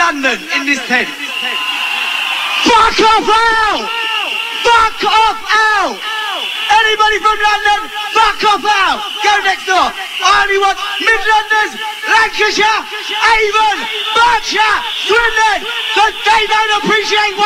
London in this tent? Fuck off out! Fuck off out! Anybody from London, fuck off out! Go next door! I only want Midlanders, Lancashire, Avon, Berkshire, Swindon, because they don't appreciate what